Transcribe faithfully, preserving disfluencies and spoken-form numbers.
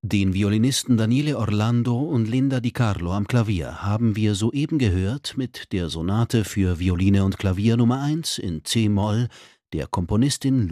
Den Violinisten Daniele Orlando und Linda Di Carlo am Klavier haben wir soeben gehört mit der Sonate für Violine und Klavier Nummer eins in c-Moll der Komponistin